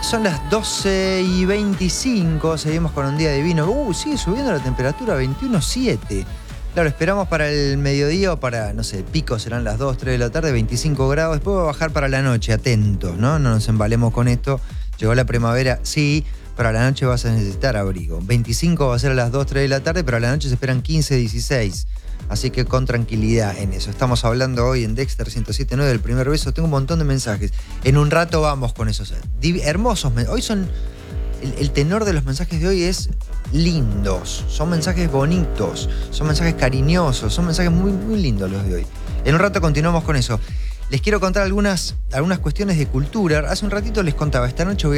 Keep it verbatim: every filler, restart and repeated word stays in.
Son las doce y veinticinco, seguimos con un día divino. Uh, sigue subiendo la temperatura a veintiuno coma siete. Claro, esperamos para el mediodía o para, no sé, pico serán las dos, tres de la tarde, veinticinco grados. Después va a bajar para la noche, atentos, ¿no? No nos embalemos con esto. Llegó la primavera, sí, para la noche vas a necesitar abrigo. veinticinco va a ser a las dos, tres de la tarde, pero a la noche se esperan quince, dieciséis. Así que con tranquilidad en eso. Estamos hablando hoy en Dexter ciento siete punto nueve del primer beso. Tengo un montón de mensajes. En un rato vamos con esos hermosos mensajes. Hoy son... El, el tenor de los mensajes de hoy es lindos. Son mensajes bonitos. Son mensajes cariñosos. Son mensajes muy, muy lindos los de hoy. En un rato continuamos con eso. Les quiero contar algunas, algunas cuestiones de cultura. Hace un ratito les contaba. Esta noche voy